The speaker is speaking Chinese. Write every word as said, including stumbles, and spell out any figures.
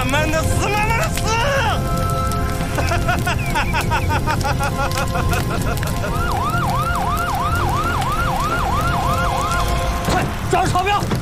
慢慢的死，慢慢的死！ 快找钞票！